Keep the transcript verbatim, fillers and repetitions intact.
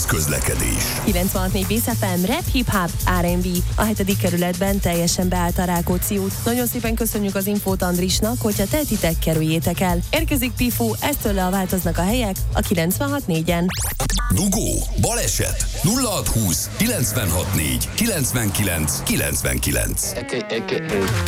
közlekedés. kilencvenhat négy Bész ef em, rap, hip-hop, er és bé. A hetedik kerületben teljesen beállt a Rákóczi út. Nagyon szépen köszönjük az infót Andrisnak, hogyha tehetitek, kerüljétek el. Érkezik Pifó, eztől le változnak a helyek a kilencvenhat négyen. Dugó, baleset, nulla hat húsz kilencvenhat négy kilencvenkilenc kilencvenkilenc.